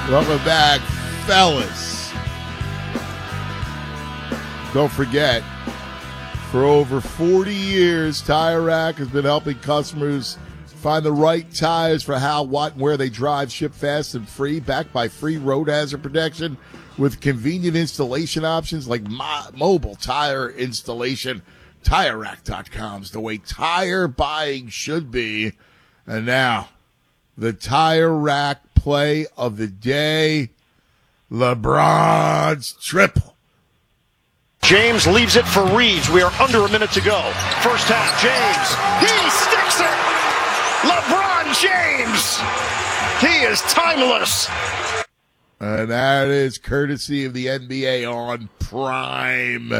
Welcome back, fellas. Don't forget, for over 40 years, Tire Rack has been helping customers find the right tires for how, what, and where they drive. Ship fast and free, backed by free road hazard protection with convenient installation options like mobile tire installation. TireRack.com is the way tire buying should be. And now, the Tire Rack play of the day, LeBron's triple. James leaves it for Reeves. We are under a minute to go. First half, James. He sticks it! LeBron James! He is timeless. And that is courtesy of the NBA on Prime.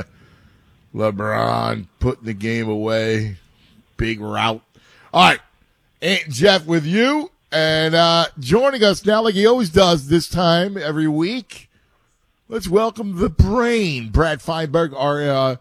LeBron putting the game away. Big route. All right. Aunt Jeff with you. And joining us now, like he always does this time every week, let's welcome the brain, Brad Feinberg, our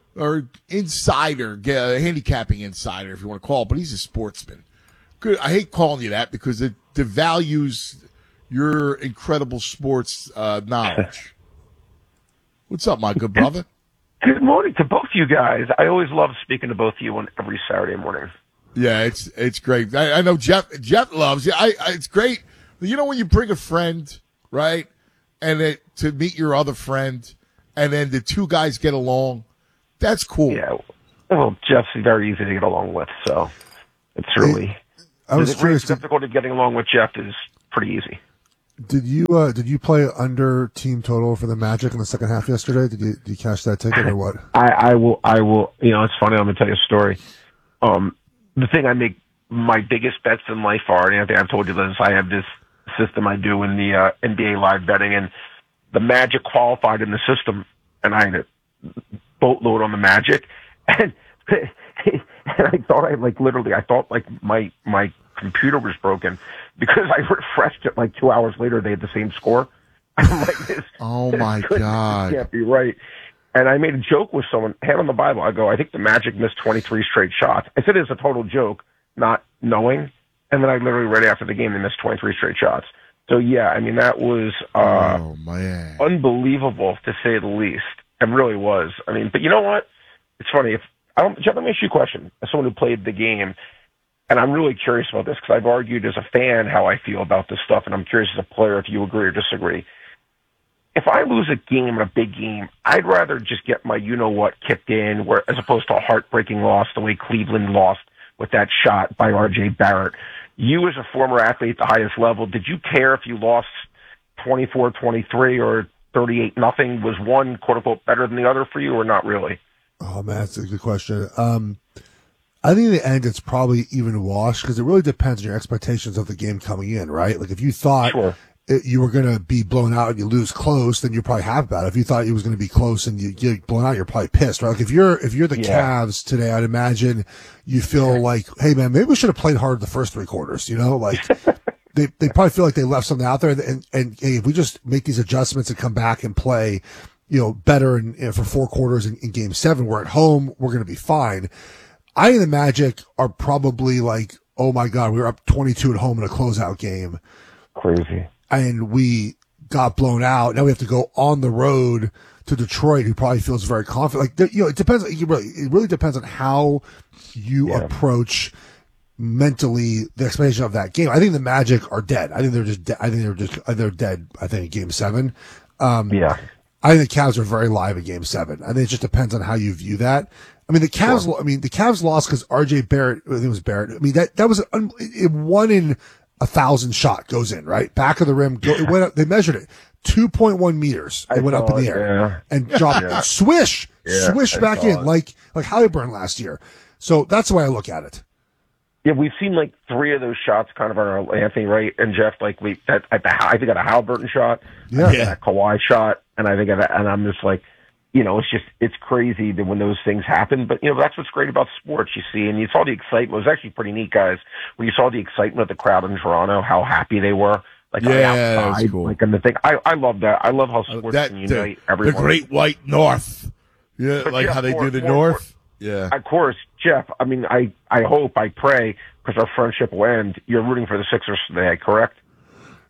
insider, handicapping insider, if you want to call it, but he's a sportsman. Good. I hate calling you that because it devalues your incredible sports knowledge. What's up, my good brother? Good morning to both you guys. I always love speaking to both of you on every Saturday morning. Yeah, it's great. I know Jeff loves it. It's great. You know when you bring a friend, right, and to meet your other friend, and then the two guys get along, that's cool. Yeah, well, Jeff's very easy to get along with, so it's really. I was curious. The difficulty of getting along with Jeff is pretty easy. Did you play under team total for the Magic in the second half yesterday? Did you cash that ticket or what? I will. You know, it's funny. I'm gonna tell you a story. The thing I make my biggest bets in life are, and I think I've told you this, I have this system I do in the NBA live betting, and the Magic qualified in the system, and I had a boatload on the Magic, and I thought I thought my computer was broken because I refreshed it like 2 hours later. They had the same score. I'm like, this, oh my God. This can't be right. And I made a joke with someone, hand on the Bible. I go, I think the Magic missed 23 straight shots. I said it as a total joke, not knowing. And then I literally, right after the game, they missed 23 straight shots. So, yeah, I mean, that was unbelievable, to say the least. It really was. I mean, but you know what? It's funny. Jeff, let me ask you a question. As someone who played the game, and I'm really curious about this because I've argued as a fan how I feel about this stuff, and I'm curious as a player if you agree or disagree. If I lose a game, a big game, I'd rather just get my you-know-what kicked in, as opposed to a heartbreaking loss the way Cleveland lost with that shot by R.J. Barrett. You, as a former athlete at the highest level, did you care if you lost 24-23 or 38-0? Was one, quote-unquote, better than the other for you or not really? Oh, man, that's a good question. I think in the end it's probably even wash because it really depends on your expectations of the game coming in, right? Like if you thought you were going to be blown out and you lose close, then you're probably happy about it. If you thought it was going to be close and you get blown out, you're probably pissed, right? Like if you're the Cavs today, I'd imagine you feel like, hey man, maybe we should have played hard the first three quarters, you know, like they probably feel like they left something out there and hey, if we just make these adjustments and come back and play, you know, better for 4 quarters in game 7, we're at home, we're going to be fine. I think the Magic are probably like, oh my God, we were up 22 at home in a closeout game. Crazy. And we got blown out. Now we have to go on the road to Detroit, who probably feels very confident. Like, you know, it depends. It really depends on how you approach mentally the expectation of that game. I think the Magic are dead. I think they're dead. I think in game 7. I think the Cavs are very live in game 7. I think it just depends on how you view that. I mean, the Cavs lost because R.J. Barrett, I think it was Barrett. I mean, that was it 1 in 1,000 shot goes in, right? Back of the rim. It went up, they measured it. 2.1 meters. It went up in the air and dropped, swish back in like Halliburton last year. So that's the way I look at it. Yeah, we've seen like 3 of those shots kind of on Anthony, right? And Jeff, like I think at a Halliburton shot, I think at a Kawhi shot, and I'm just like, you know, it's crazy that when those things happen. But, you know, that's what's great about sports, you see. And you saw the excitement. It was actually pretty neat, guys, when you saw the excitement of the crowd in Toronto, how happy they were. Like, outside, that was cool. Like, and the thing, I love that. I love how sports can unite everyone. The Great White North. Yeah, but like Jeff, how they do the North. Yeah. Of course, Jeff, I mean, I hope, I pray, because our friendship will end, you're rooting for the Sixers today, correct?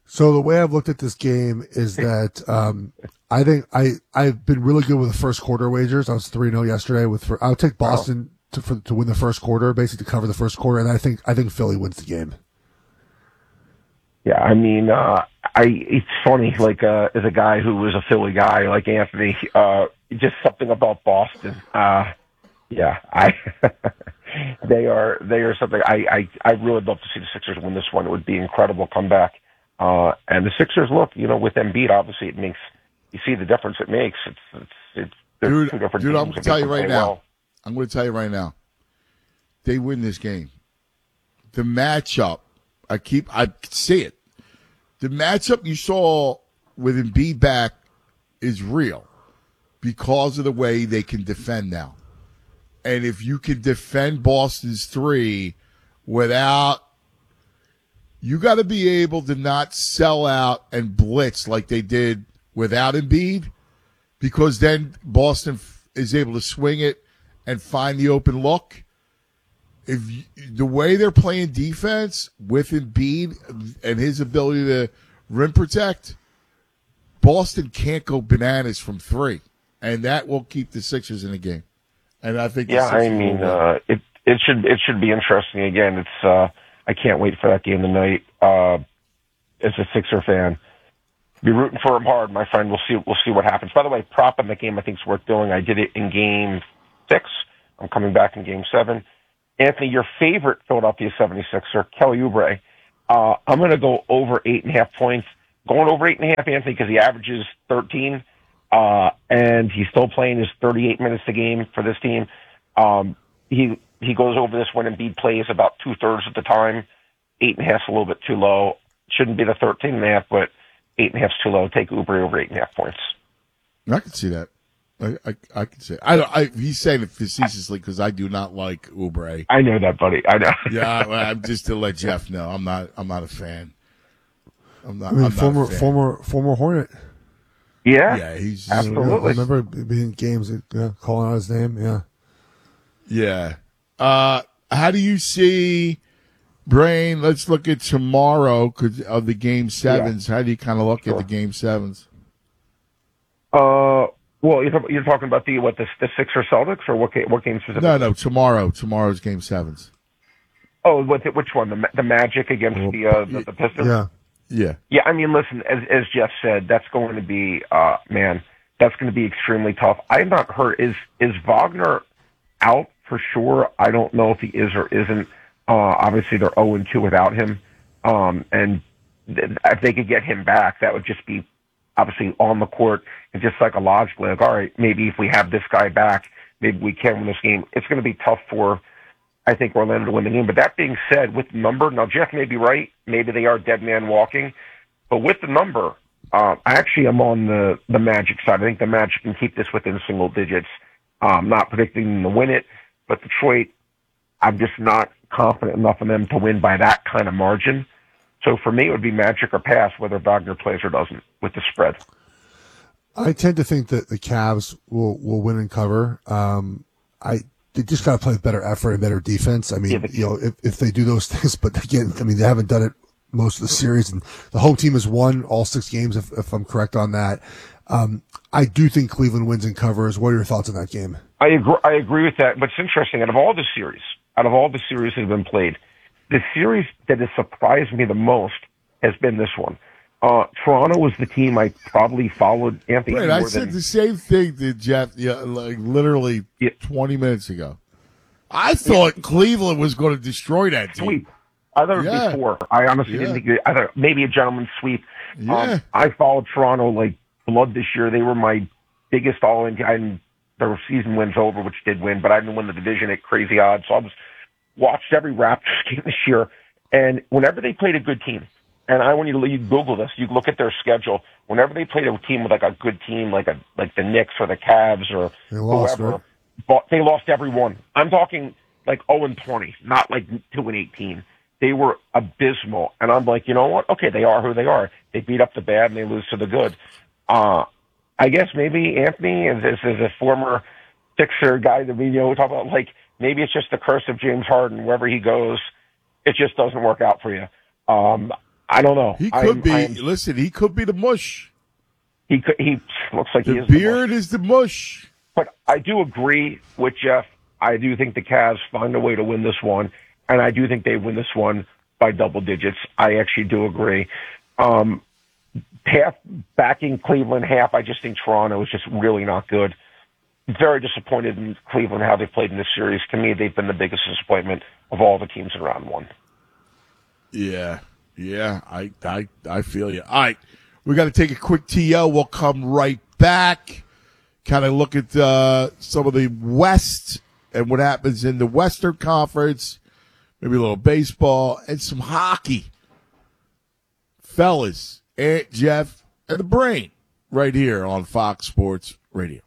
So the way I've looked at this game is that I think I've been really good with the first quarter wagers. I was 3-0 yesterday I would take Boston to win the first quarter, basically to cover the first quarter, and I think Philly wins the game. Yeah, I mean, it's funny. Like as a guy who was a Philly guy, like Anthony, just something about Boston. Yeah, they are something. I really love to see the Sixers win this one. It would be an incredible comeback. And the Sixers, look, with Embiid, obviously it makes, you see the difference it makes. It's dude, two different I'm teams going to tell you right now. well. I'm going to tell you right now. They win this game. The matchup, I see it. The matchup you saw with Embiid back is real because of the way they can defend now. And if you can defend Boston's three without, you got to be able to not sell out and blitz like they did without Embiid, because then Boston is able to swing it and find the open look. The way they're playing defense with Embiid and his ability to rim protect, Boston can't go bananas from three, and that will keep the Sixers in the game. And I think, it should be interesting. Again, it's I can't wait for that game tonight. As a Sixer fan, be rooting for him hard, my friend. We'll see what happens. By the way, prop in the game I think is worth doing. I did it in Game 6. I'm coming back in Game 7. Anthony, your favorite Philadelphia 76er, Kelly Oubre. I'm going to go over 8.5 points. Going over 8.5, Anthony, because he averages 13, and he's still playing his 38 minutes a game for this team. He goes over this when Embiid plays about 2/3 of the time. 8.5 is a little bit too low. Shouldn't be the 13.5, but 8.5 is too low. Take Oubre over 8.5 points. I can see that. I can say he's saying it facetiously because I do not like Oubre. I know that, buddy. I know. Yeah, I'm just to let Jeff know. I'm not a fan. Former Hornet. Yeah, he's absolutely. I remember being in games, calling out his name. Yeah. Yeah. How do you see, Brain? Let's look at tomorrow of the Game 7s. Yeah. How do you kind of look at the Game 7s? Well, you're talking about the Sixers Celtics, or what game specifically? No, tomorrow's Game 7s. Oh, which one? The Magic against the Pistons? Yeah. I mean, listen, as Jeff said, that's going to be that's going to be extremely tough. I'm not heard. Is Wagner out for sure? I don't know if he is or isn't. Obviously, they're 0-2 without him, and if they could get him back, that would just be obviously on the court and just psychologically, like, all right, maybe if we have this guy back, maybe we can win this game. It's going to be tough for, I think, Orlando to win the game. But that being said, with the number, now Jeff may be right. Maybe they are dead man walking. But with the number, I actually am on the Magic side. I think the Magic can keep this within single digits. I'm not predicting them to win it, but Detroit, I'm just not confident enough in them to win by that kind of margin. So for me, it would be Magic or pass, whether Wagner plays or doesn't, with the spread. I tend to think that the Cavs will win and cover. They just got to play better effort and better defense. I mean, if they do those things, but again, I mean, they haven't done it most of the series, and the home team has won all 6 games, if I'm correct on that. I do think Cleveland wins and covers. What are your thoughts on that game? I agree with that. But it's interesting. Out of all the series that have been played, the series that has surprised me the most has been this one. Toronto was the team I probably followed. Anthony, right, I said the same thing to Jeff, literally 20 minutes ago. I thought Cleveland was going to destroy that team. Sweep. I thought it was before. I honestly didn't think I thought maybe a gentleman's sweep. Yeah. I followed Toronto like blood this year. They were my biggest all-in. Their season wins over, which did win, but I didn't win the division at crazy odds. So I watched every Raptors game this year, and whenever they played a good team, and I want you to Google this, you look at their schedule. Whenever they played a team with like a good team, like the Knicks or the Cavs or whoever, they lost every one. I'm talking like 0-20, not like 2-18. They were abysmal, and I'm like, you know what? Okay, they are who they are. They beat up the bad and they lose to the good. I guess maybe Anthony, as a former Sixer guy that we talk about, like maybe it's just the curse of James Harden. Wherever he goes, it just doesn't work out for you. I don't know. He could be. Listen, he could be the mush. He looks like he is. The beard is the mush. But I do agree with Jeff. I do think the Cavs find a way to win this one, and I do think they win this one by double digits. I actually do agree. Half backing Cleveland, half I just think Toronto is just really not good. Very disappointed in Cleveland, how they played in this series. To me, they've been the biggest disappointment of all the teams in round one. Yeah, I feel you. All right, we got to take a quick TO. We'll come right back. Kind of look at some of the West and what happens in the Western Conference. Maybe a little baseball and some hockey. Fellas, Aunt Jeff, and the Brain right here on Fox Sports Radio.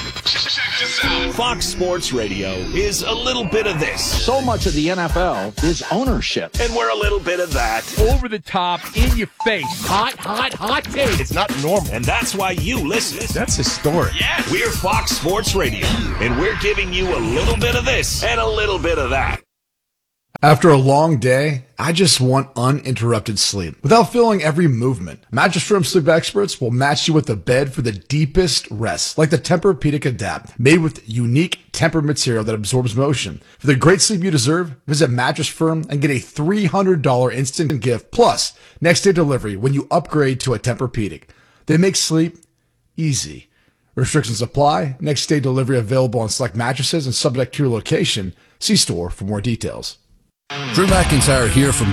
Fox Sports Radio is a little bit of this. So much of the NFL is ownership. And we're a little bit of that. Over the top, in your face. Hot take. It's not normal. And that's why you listen. That's historic. Yeah. We're Fox Sports Radio. And we're giving you a little bit of this and a little bit of that. After a long day, I just want uninterrupted sleep without feeling every movement. Mattress Firm sleep experts will match you with a bed for the deepest rest, like the Tempur-Pedic Adapt, made with unique Tempur material that absorbs motion. For the great sleep you deserve, visit Mattress Firm and get a $300 instant gift plus next day delivery when you upgrade to a Tempur-Pedic. They make sleep easy. Restrictions apply. Next day delivery available on select mattresses and subject to your location. See store for more details. Drew McIntyre here from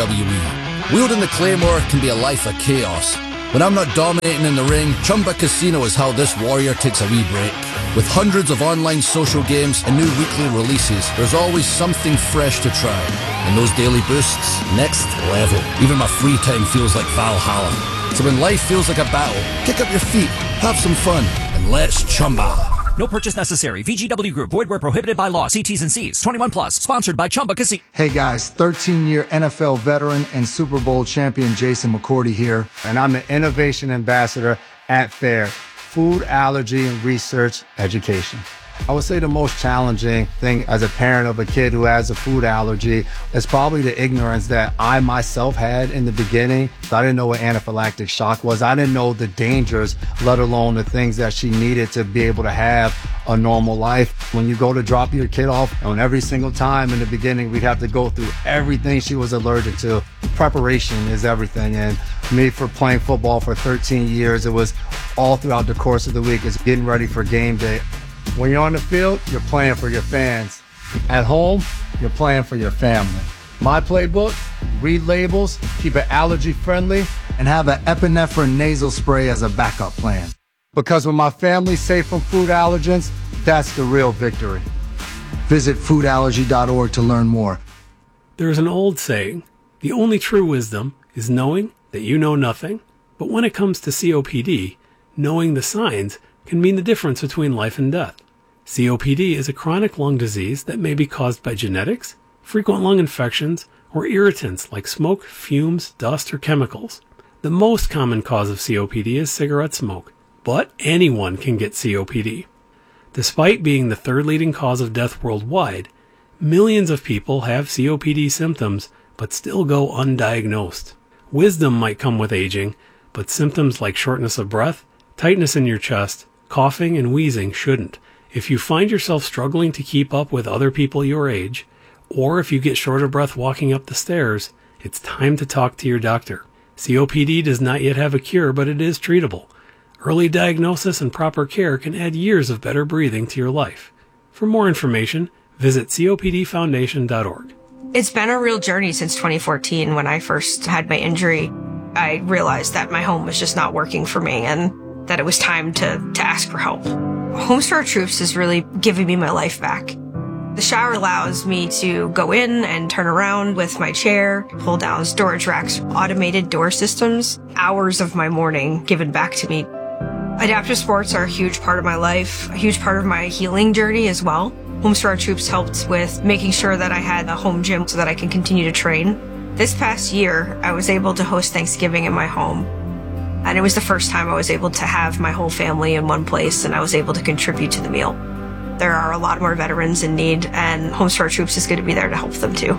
WWE. Wielding the Claymore can be a life of chaos. When I'm not dominating in the ring, Chumba Casino is how this warrior takes a wee break. With hundreds of online social games and new weekly releases, there's always something fresh to try. And those daily boosts, next level. Even my free time feels like Valhalla. So when life feels like a battle, kick up your feet, have some fun, and let's Chumba. No purchase necessary. VGW Group. Void where prohibited by law. See T's and C's. 21 plus. Sponsored by Chumba Casino. Hey guys, 13-year NFL veteran and Super Bowl champion Jason McCourty here, and I'm the Innovation Ambassador at FAIR, Food Allergy and Research Education. I would say the most challenging thing as a parent of a kid who has a food allergy is probably the ignorance that I myself had in the beginning. So I didn't know what anaphylactic shock was. I didn't know the dangers, let alone the things that she needed to be able to have a normal life. When you go to drop your kid off, and every single time in the beginning, we'd have to go through everything she was allergic to. Preparation is everything. And me, for playing football for 13 years, it was all throughout the course of the week. It's getting ready for game day. When you're on the field, you're playing for your fans. At home, you're playing for your family. My playbook, read labels, keep it allergy friendly, and have an epinephrine nasal spray as a backup plan. Because when my family's safe from food allergens, that's the real victory. Visit foodallergy.org to learn more. There's an old saying, the only true wisdom is knowing that you know nothing. But when it comes to COPD, knowing the signs can mean the difference between life and death. COPD is a chronic lung disease that may be caused by genetics, frequent lung infections, or irritants like smoke, fumes, dust, or chemicals. The most common cause of COPD is cigarette smoke, but anyone can get COPD. Despite being the third leading cause of death worldwide, millions of people have COPD symptoms but still go undiagnosed. Wisdom might come with aging, but symptoms like shortness of breath, tightness in your chest, coughing, and wheezing shouldn't. If you find yourself struggling to keep up with other people your age, or if you get short of breath walking up the stairs, it's time to talk to your doctor. COPD does not yet have a cure, but it is treatable. Early diagnosis and proper care can add years of better breathing to your life. For more information, visit copdfoundation.org. It's been a real journey since 2014 when I first had my injury. I realized that my home was just not working for me and that it was time to ask for help. Homes for Our Troops is really giving me my life back. The shower allows me to go in and turn around with my chair, pull down storage racks, automated door systems, hours of my morning given back to me. Adaptive sports are a huge part of my life, a huge part of my healing journey as well. Homes for Our Troops helped with making sure that I had a home gym so that I can continue to train. This past year, I was able to host Thanksgiving in my home. And it was the first time I was able to have my whole family in one place and I was able to contribute to the meal. There are a lot more veterans in need and Homes for Our Troops is going to be there to help them too.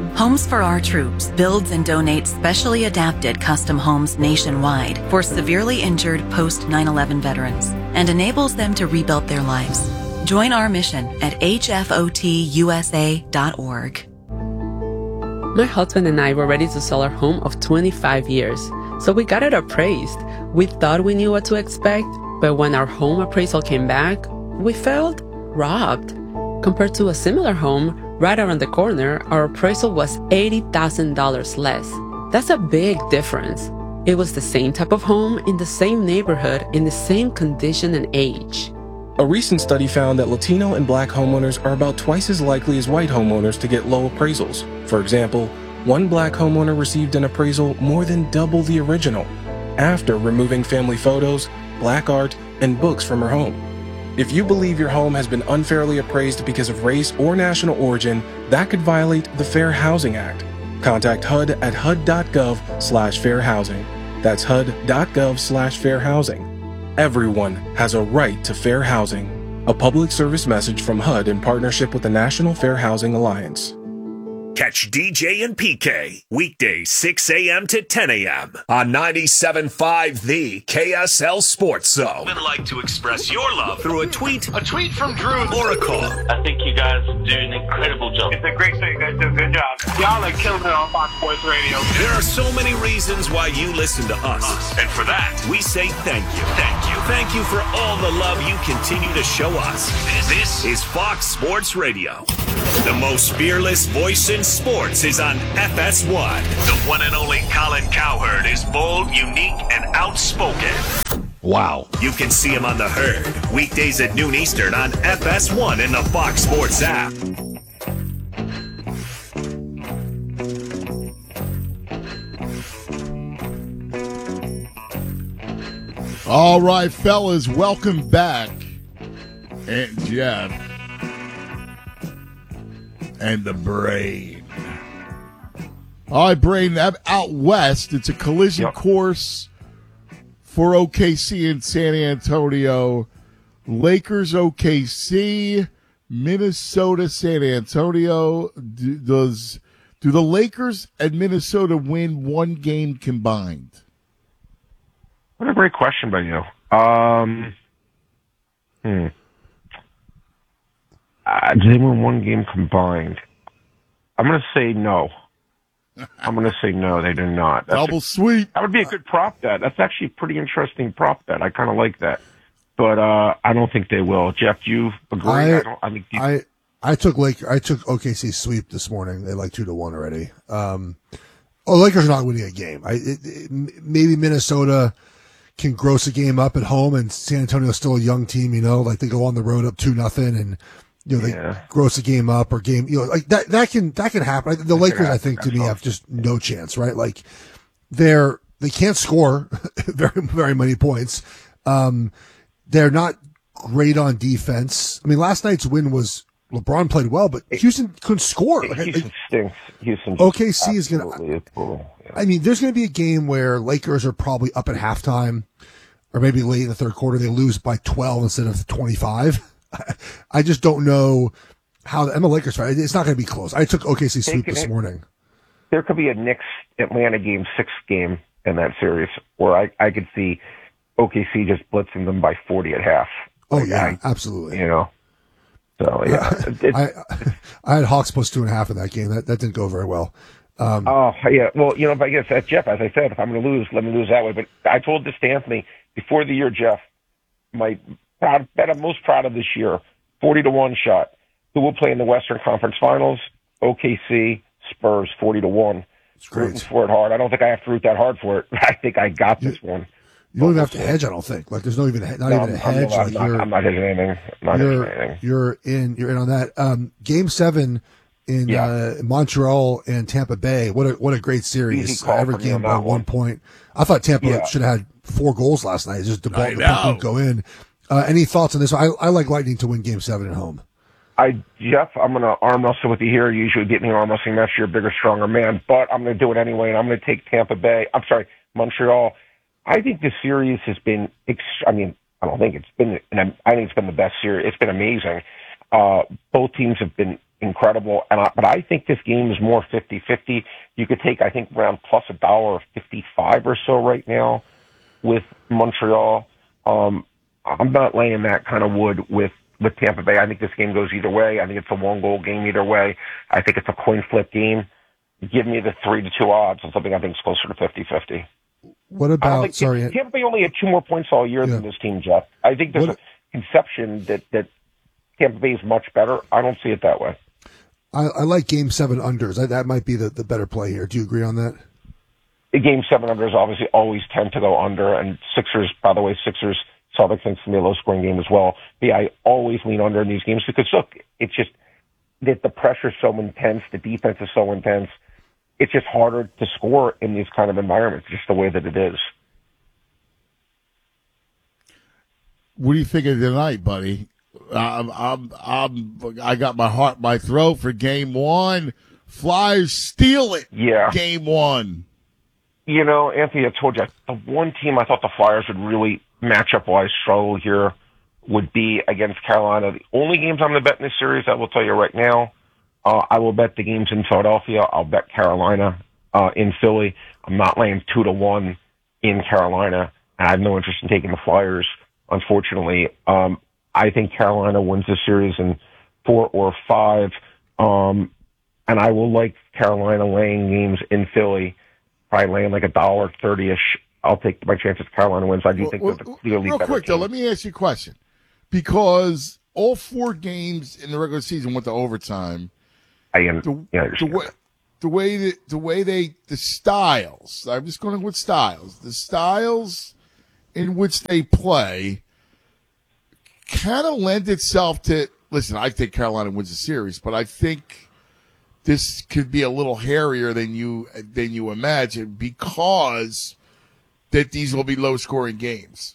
Homes for Our Troops builds and donates specially adapted custom homes nationwide for severely injured post 9/11 veterans and enables them to rebuild their lives. Join our mission at hfotusa.org. My husband and I were ready to sell our home of 25 years, so we got it appraised. We thought we knew what to expect, but when our home appraisal came back, we felt robbed. Compared to a similar home right around the corner, our appraisal was $80,000 less. That's a big difference. It was the same type of home in the same neighborhood in the same condition and age. A recent study found that Latino and Black homeowners are about twice as likely as white homeowners to get low appraisals. For example, one Black homeowner received an appraisal more than double the original after removing family photos, Black art, and books from her home. If you believe your home has been unfairly appraised because of race or national origin, that could violate the Fair Housing Act. Contact HUD at hud.gov/fair housing. That's hud.gov/fair housing. Everyone has a right to fair housing. A public service message from HUD in partnership with the National Fair Housing Alliance. Catch DJ and PK weekdays 6 a.m. to 10 a.m. on 97.5 The KSL Sports Zone. Would like to express your love through a tweet from Drew or a call. I think you guys do an incredible job. It's a great show. You guys do a good job. Y'all are killing it on Fox Sports Radio. There are so many reasons why you listen to us. And for that, we say thank you. Thank you. Thank you for all the love you continue to show us. This is Fox Sports Radio. The most fearless voice in sports is on FS1. The one and only Colin Cowherd is bold, unique, and outspoken. Wow. You can see him on The Herd, weekdays at noon Eastern on FS1 in the Fox Sports app. All right, fellas, welcome back. And Jeff. And the Brain. All right, Brain, out west, it's a collision course for OKC and San Antonio. Lakers, OKC, Minnesota, San Antonio. Do the Lakers and Minnesota win one game combined? What a great question by you. Do they win one game combined? I'm going to say no. I'm going to say no, they do not. Double sweep. That would be a good prop bet. That's actually a pretty interesting prop bet. I kind of like that. But I don't think they will. Jeff, do you agree? I took OKC sweep this morning. They like 2-1 already. Lakers are not winning a game. Maybe Minnesota can gross a game up at home, and San Antonio is still a young team. Like they go on the road up 2-0 and. They gross a game up or game, like that can happen. The Lakers, I think, to me, have just no chance, right? Like they can't score very, very many points. They're not great on defense. I mean, last night's win was LeBron played well, but Houston couldn't score. Houston stinks. OKC is going to, I mean, there's going to be a game where Lakers are probably up at halftime or maybe late in the third quarter. They lose by 12 instead of 25. I just don't know how I'm a Lakers fan. It's not going to be close. I took OKC sweep this morning. There could be a Knicks-Atlanta game, 6 game in that series where I could see OKC just blitzing them by 40 at half. Oh, yeah, absolutely. So, yeah. I had Hawks plus 2.5 in that game. That didn't go very well. Yeah. Well, but I guess, Jeff, as I said, if I'm going to lose, let me lose that way. But I told this to Anthony before the year, Jeff, my bet I'm most proud of this year, 40-1 shot. Who will play in the Western Conference Finals? OKC, Spurs, 40-1. It's great. Rooting for it hard. I don't think I have to root that hard for it. I think I got this one. You don't even have to hedge, I don't think. Like there's not even a hedge. I'm not hedging anything. You're in on that. Game 7 in Montreal and Tampa Bay. What a great series. Every game by 1 point. I thought Tampa should have had 4 goals last night. Just the ball didn't go in. Any thoughts on this? I like Lightning to win Game 7 at home. Jeff, I'm going to arm wrestle with you here. You usually get me arm wrestling match. You're a bigger, stronger man, but I'm going to do it anyway, and I'm going to take Montreal. I think this series has been, I think it's been the best series. It's been amazing. Both teams have been incredible. But I think this game is more 50-50. You could take, I think, around plus $1.55 or so right now with Montreal. I'm not laying that kind of wood with Tampa Bay. I think this game goes either way. I think it's a one-goal game either way. I think it's a coin flip game. Give me the 3-2 odds on something I think is closer to 50-50. What about, Tampa Bay only had 2 more points all year than this team, Jeff. I think there's a conception that Tampa Bay is much better. I don't see it that way. I like Game 7 unders. That might be the better play here. Do you agree on that? The Game 7 unders obviously always tend to go under, and Sixers, by the way, Celtics thinks it's going to be a low-scoring game as well. But yeah, I always lean under in these games because, look, it's just that the pressure's so intense, the defense is so intense. It's just harder to score in these kind of environments, just the way that it is. What do you think of tonight, buddy? I got my heart in my throat for Game 1. Flyers steal it. Yeah. Game 1. You know, Anthony, I told you, the one team I thought the Flyers would really match up-wise struggle here would be against Carolina. The only games I'm going to bet in this series, I will tell you right now, I will bet the games in Philadelphia. I'll bet Carolina in Philly. I'm not laying 2-1 in Carolina. I have no interest in taking the Flyers, unfortunately. I think Carolina wins this series in 4 or 5. And I will like Carolina laying games in Philly, probably laying like $1.30-ish. I'll take my chances Carolina wins. I do think they're the clearly better Real quick, team. though, let me ask you a question. Because all 4 games in the regular season went to overtime. The styles, I'm just going with styles. The styles in which they play kind of lend itself to, listen, I think Carolina wins the series, but I think this could be a little hairier than you imagine because that these will be low-scoring games.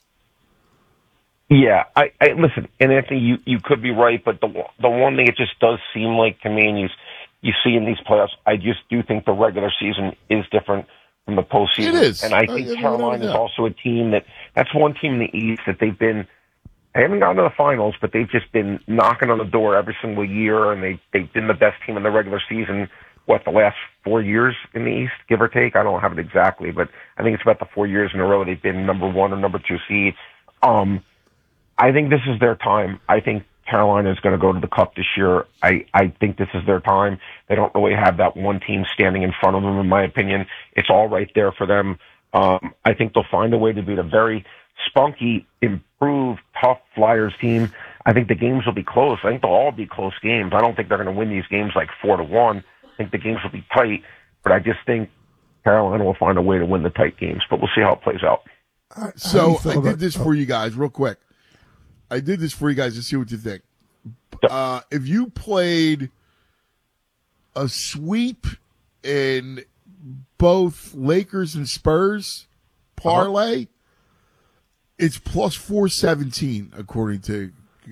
Yeah, I listen, and Anthony, you could be right, but the one thing it just does seem like to me, and you see in these playoffs, I just do think the regular season is different from the postseason. It is. And I think Carolina is also a team that's one team in the East that they haven't gotten to the finals, but they've just been knocking on the door every single year, and they've been the best team in the regular season, the last 4 years in the East, give or take? I don't have it exactly, but I think it's about the 4 years in a row they've been number 1 or number 2 seed. I think this is their time. I think Carolina is going to go to the Cup this year. I think this is their time. They don't really have that one team standing in front of them, in my opinion. It's all right there for them. I think they'll find a way to beat a very spunky, improved, tough Flyers team. I think the games will be close. I think they'll all be close games. I don't think they're going to win these games like 4-1. I think the games will be tight, but I just think Carolina will find a way to win the tight games, but we'll see how it plays out. So I did this for you guys real quick. I did this for you guys to see what you think. If you played a sweep in both Lakers and Spurs parlay, it's plus 417 according to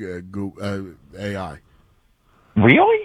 AI. Really?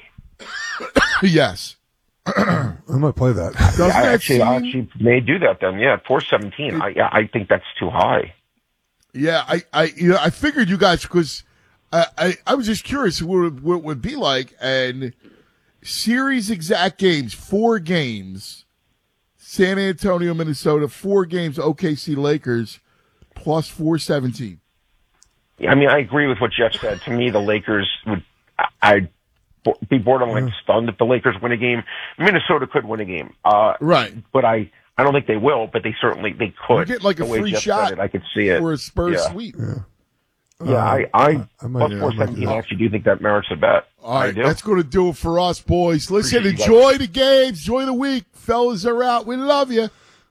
Yes. I might play that. I actually may do that then. Yeah, 417. I think that's too high. Yeah, I figured you guys, because I was just curious what it would be like. And series exact games, 4 games, San Antonio, Minnesota, 4 games, OKC Lakers, plus 417. I mean, I agree with what Jeff said. To me, the Lakers I'd be borderline stunned if the Lakers win a game. Minnesota could win a game. Right. But I don't think they will, but they could. You get like a free shot I could see it. for a Spurs sweep. I plus 417, I actually do think that merits a bet. All right, that's going to do it for us, boys. Listen, enjoy the games, enjoy the week. Fellas are out. We love you.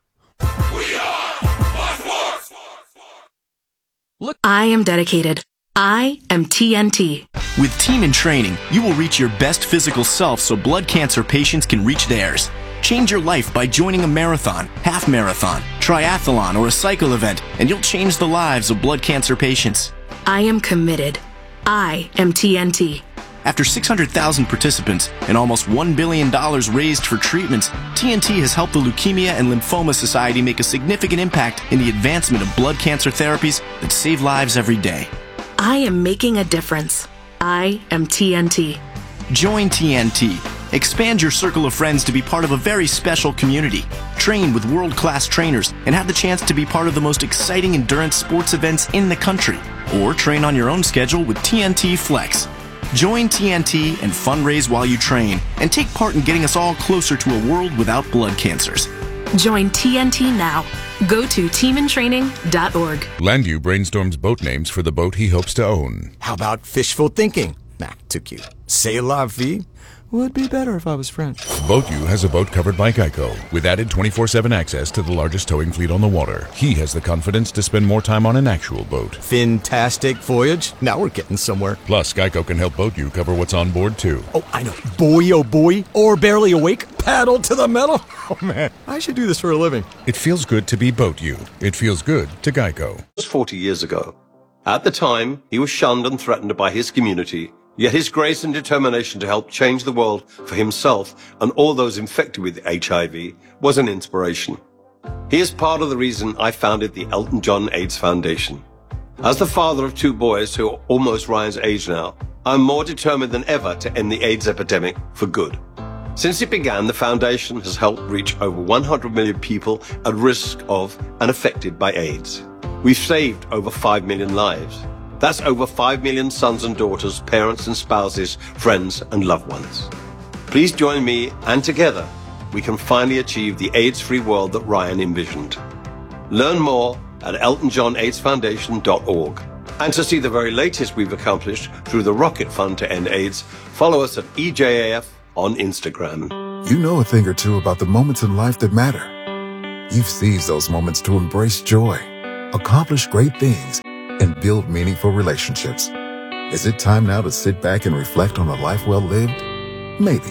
Look, I am dedicated. I am TNT. With Team in Training, you will reach your best physical self so blood cancer patients can reach theirs. Change your life by joining a marathon, half marathon, triathlon, or a cycle event, and you'll change the lives of blood cancer patients. I am committed. I am TNT. After 600,000 participants and almost $1 billion raised for treatments, TNT has helped the Leukemia and Lymphoma Society make a significant impact in the advancement of blood cancer therapies that save lives every day. I am making a difference. I am TNT. Join TNT. Expand your circle of friends to be part of a very special community. Train with world-class trainers and have the chance to be part of the most exciting endurance sports events in the country. Or train on your own schedule with TNT Flex. Join TNT and fundraise while you train and take part in getting us all closer to a world without blood cancers. Join TNT now. Go to teamintraining.org. Landu brainstorms boat names for the boat he hopes to own. How about fishful thinking? Nah, too cute. C'est la vie? Would be better if I was French. BoatU has a boat covered by Geico with added 24/7 access to the largest towing fleet on the water. He has the confidence to spend more time on an actual boat. Fantastic voyage. Now we're getting somewhere. Plus, Geico can help BoatU cover what's on board, too. Oh, I know. Boy, oh boy. Or barely awake. Paddle to the metal. Oh, man. I should do this for a living. It feels good to be BoatU. It feels good to Geico. It was 40 years ago. At the time, he was shunned and threatened by his community. Yet his grace and determination to help change the world for himself and all those infected with HIV was an inspiration. He is part of the reason I founded the Elton John AIDS Foundation. As the father of 2 boys who are almost Ryan's age now, I'm more determined than ever to end the AIDS epidemic for good. Since it began, the foundation has helped reach over 100 million people at risk of and affected by AIDS. We've saved over 5 million lives. That's over 5 million sons and daughters, parents and spouses, friends and loved ones. Please join me, and together we can finally achieve the AIDS-free world that Ryan envisioned. Learn more at eltonjohnaidsfoundation.org. And to see the very latest we've accomplished through the Rocket Fund to End AIDS, follow us at EJAF on Instagram. You know a thing or two about the moments in life that matter. You've seized those moments to embrace joy, accomplish great things, and build meaningful relationships. Is it time now to sit back and reflect on a life well lived? Maybe.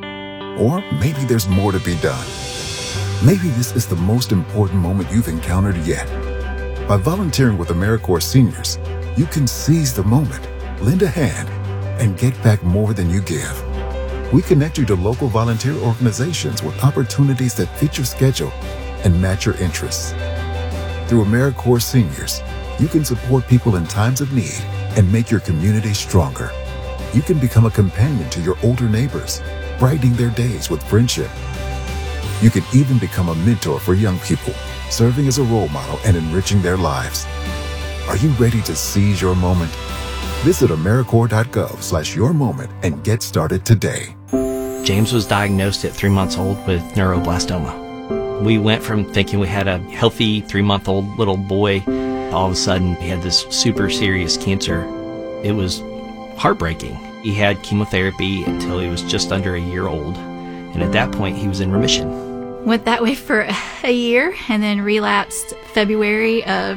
Or maybe there's more to be done. Maybe this is the most important moment you've encountered yet. By volunteering with AmeriCorps Seniors, you can seize the moment, lend a hand, and get back more than you give. We connect you to local volunteer organizations with opportunities that fit your schedule and match your interests. Through AmeriCorps Seniors, you can support people in times of need and make your community stronger. You can become a companion to your older neighbors, brightening their days with friendship. You can even become a mentor for young people, serving as a role model and enriching their lives. Are you ready to seize your moment? Visit AmeriCorps.gov/yourmoment and get started today. James was diagnosed at 3 months old with neuroblastoma. We went from thinking we had a healthy 3-month-old little boy. All of a sudden, he had this super serious cancer. It was heartbreaking. He had chemotherapy until he was just under a year old. And at that point, he was in remission. Went that way for a year and then relapsed February of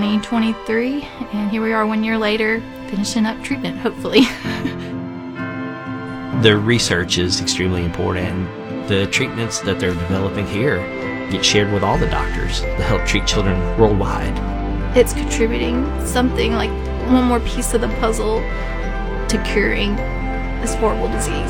2023. And here we are 1 year later, finishing up treatment, hopefully. The research is extremely important. The treatments that they're developing here get shared with all the doctors to help treat children worldwide. It's contributing something like one more piece of the puzzle to curing this horrible disease.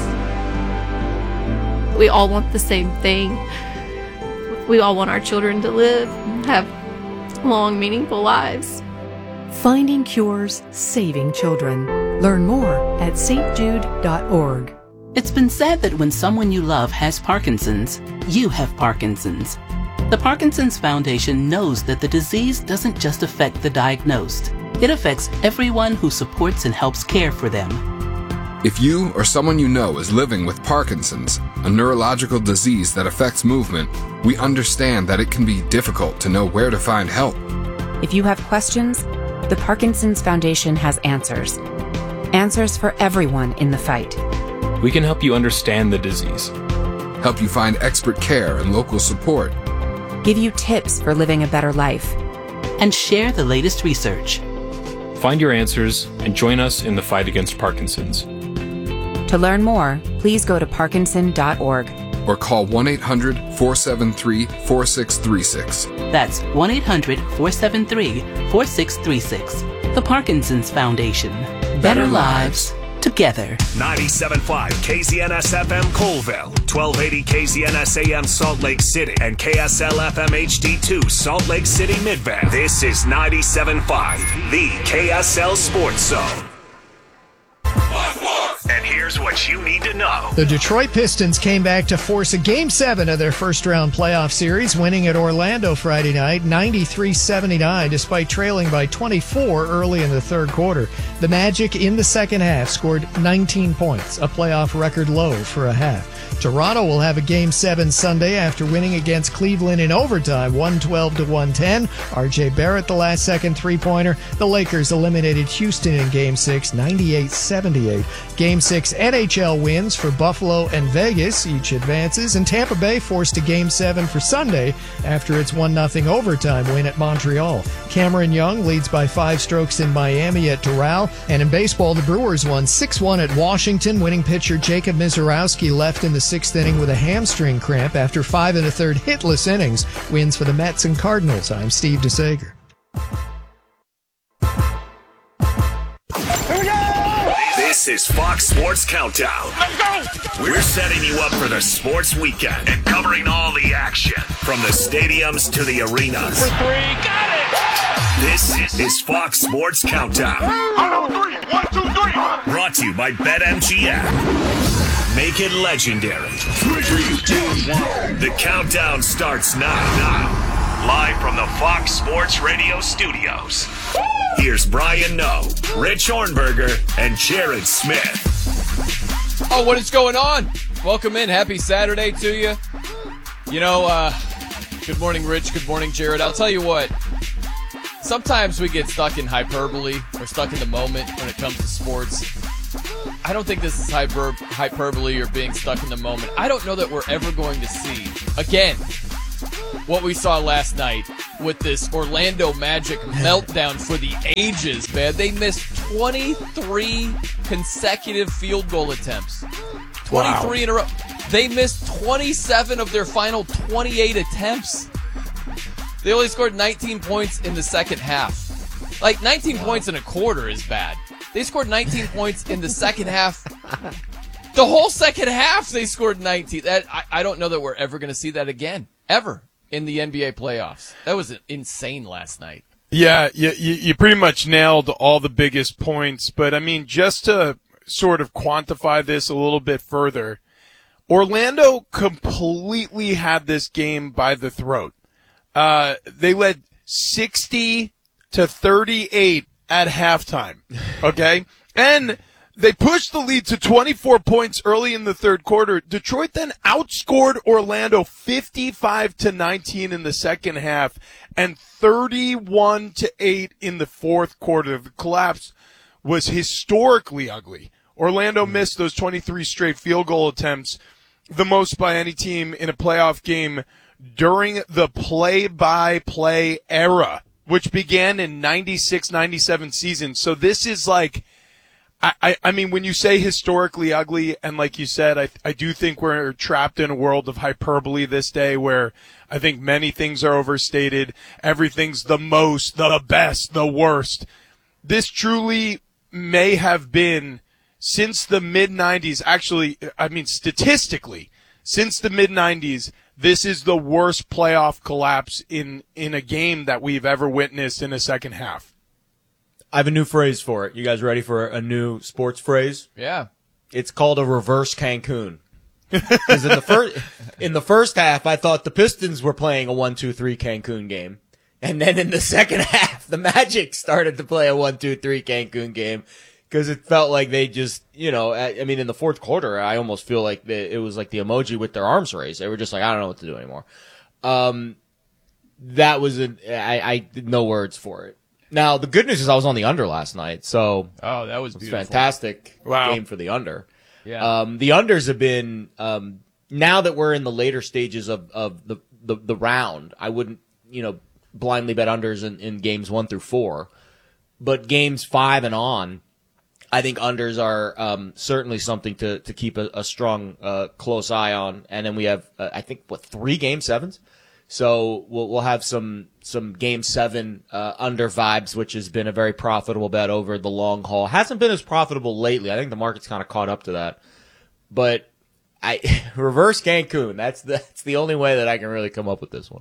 We all want the same thing. We all want our children to live, have long, meaningful lives. Finding cures, saving children. Learn more at stjude.org. It's been said that when someone you love has Parkinson's, you have Parkinson's. The Parkinson's Foundation knows that the disease doesn't just affect the diagnosed. It affects everyone who supports and helps care for them. If you or someone you know is living with Parkinson's, a neurological disease that affects movement, we understand that it can be difficult to know where to find help. If you have questions, the Parkinson's Foundation has answers. Answers for everyone in the fight. We can help you understand the disease, help you find expert care and local support, give you tips for living a better life, and share the latest research. Find your answers and join us in the fight against Parkinson's. To learn more, please go to parkinson.org or call 1-800-473-4636. That's 1-800-473-4636. The Parkinson's Foundation. Better lives together. 97.5 KZNS FM Colville, 1280 KZNS AM Salt Lake City, and KSL FM HD2 Salt Lake City Midvale. This is 97.5, the KSL Sports Zone. And here's what you need to know. The Detroit Pistons came back to force a Game 7 of their first-round playoff series, winning at Orlando Friday night, 93-79, despite trailing by 24 early in the third quarter. The Magic, in the second half, scored 19 points, a playoff record low for a half. Toronto will have a Game 7 Sunday after winning against Cleveland in overtime, 112-110. R.J. Barrett, the last-second three-pointer. The Lakers eliminated Houston in Game 6, 98-78. Game 6 NHL wins for Buffalo and Vegas, each advances, and Tampa Bay forced a Game 7 for Sunday after its 1-0 overtime win at Montreal. Cameron Young leads by 5 strokes in Miami at Doral, and in baseball, the Brewers won 6-1 at Washington. Winning pitcher Jacob Mizorowski left in the 6th inning with a hamstring cramp after 5 1/3 hitless innings. Wins for the Mets and Cardinals. I'm Steve DeSager. This is Fox Sports Countdown. Let's go! We're setting you up for the sports weekend and covering all the action from the stadiums to the arenas. For 3, got it! This is Fox Sports Countdown. 1, 2, 3, 1, 2, 3. Brought to you by BetMGM. Make it legendary. 3, 2, 1. The countdown starts now. Live from the Fox Sports Radio studios. Here's Brian Noe, Rich Hornberger, and Jared Smith. Oh, what is going on? Welcome in. Happy Saturday to you. You know, good morning, Rich. Good morning, Jared. I'll tell you what. Sometimes we get stuck in hyperbole or stuck in the moment when it comes to sports. I don't think this is hyperbole or being stuck in the moment. I don't know that we're ever going to see, again, what we saw last night with this Orlando Magic meltdown for the ages, man. They missed 23 consecutive field goal attempts. 23 in a row. They missed 27 of their final 28 attempts. They only scored 19 points in the second half. Like, 19 points in a quarter is bad. They scored 19 points in the second half. The whole second half they scored 19. I don't know that we're ever going to see that again. Ever. In the NBA playoffs. That was insane last night. Yeah, you pretty much nailed all the biggest points. But, I mean, just to sort of quantify this a little bit further, Orlando completely had this game by the throat. They led 60-38 at halftime. Okay? And they pushed the lead to 24 points early in the third quarter. Detroit then outscored Orlando 55-19 in the second half and 31-8 in the fourth quarter. The collapse was historically ugly. Orlando missed those 23 straight field goal attempts, the most by any team in a playoff game during the play-by-play era, which began in 96-97 season. So this is like, I mean, when you say historically ugly, and like you said, I do think we're trapped in a world of hyperbole this day where I think many things are overstated. Everything's the most, the best, the worst. This truly may have been, since the mid-90s, actually, I mean, statistically, since the mid-90s, this is the worst playoff collapse in a game that we've ever witnessed in a second half. I have a new phrase for it. You guys ready for a new sports phrase? Yeah. It's called a reverse Cancun. Because in the first half, I thought the Pistons were playing a 1-2-3 Cancun game. And then in the second half, the Magic started to play a 1-2-3 Cancun game. Because it felt like they just, you know, I mean, in the fourth quarter, I almost feel like it was like the emoji with their arms raised. They were just like, I don't know what to do anymore. That was I did no words for it. Now, the good news is I was on the under last night, so. Oh, that was beautiful. Fantastic game for the under. Yeah. The unders have been, now that we're in the later stages of the round, I wouldn't, you know, blindly bet unders in games 1 through 4. But games 5 and on, I think unders are certainly something to keep a strong, close eye on. And then we have, I think, 3 game 7s? So we'll have some game 7 under vibes, which has been a very profitable bet over the long haul. Hasn't been as profitable lately. I think the market's kind of caught up to that. But reverse Cancun. That's the only way that I can really come up with this one.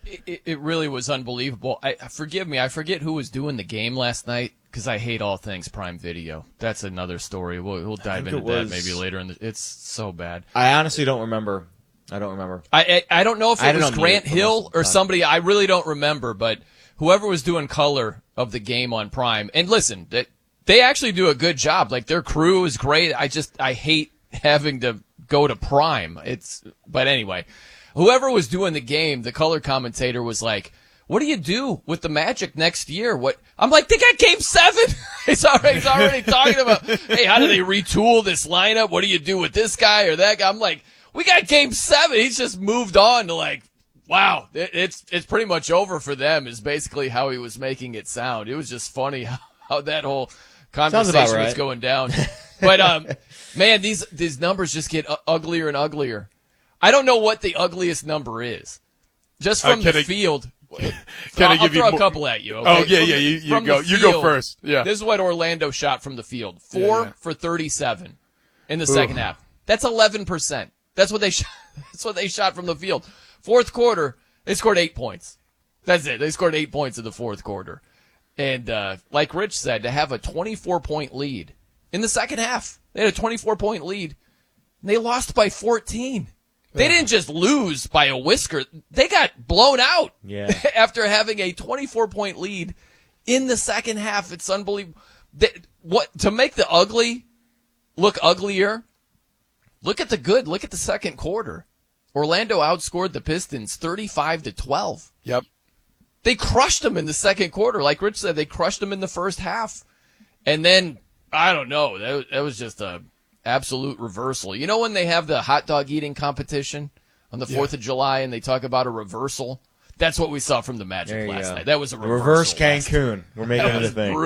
It really was unbelievable. Forgive me, I forget who was doing the game last night because I hate all things Prime Video. That's another story. We'll dive into that maybe later. It's so bad. I honestly don't remember. I don't remember. I don't know if it was Grant Hill or somebody. I really don't remember, but whoever was doing color of the game on Prime. And listen, they actually do a good job. Like, their crew is great. I hate having to go to Prime. But anyway, whoever was doing the game, the color commentator was like, what do you do with the Magic next year? I'm like, they got Game 7. He's already talking about, hey, how do they retool this lineup? What do you do with this guy or that guy? I'm like, we got Game 7. He's just moved on to like, wow, it's pretty much over for them is basically how he was making it sound. It was just funny how that whole conversation was going down. But, man, these numbers just get uglier and uglier. I don't know what the ugliest number is. Just from the field. I'll throw a couple at you. Okay? Oh, yeah, you go. You go first. Yeah. This is what Orlando shot from the field. 4 for 37 in the second half. That's 11%. That's what they shot. That's what they shot from the field. Fourth quarter, they scored 8 points. That's it. They scored 8 points in the fourth quarter. And like Rich said, to have a 24-point lead in the second half, they had a 24-point lead. And they lost by 14. They didn't just lose by a whisker. They got blown out after having a 24-point lead in the second half. It's unbelievable. To make the ugly look uglier, look at the good. Look at the second quarter. Orlando outscored the Pistons 35-12. Yep. They crushed them in the second quarter. Like Rich said, they crushed them in the first half. And then, I don't know, that was just a absolute reversal. You know when they have the hot dog eating competition on the 4th of July and they talk about a reversal? That's what we saw from the Magic last night. That was a reversal. Reverse Cancun. We're making it a thing.